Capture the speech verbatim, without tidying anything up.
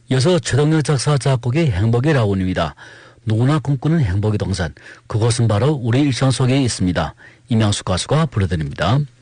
이어서 최동현 작사 작곡의 행복의 라운입니다. 누구나 꿈꾸는 행복의 동산, 그곳은 바로 우리 일상 속에 있습니다. 이명숙 가수가 불러드립니다.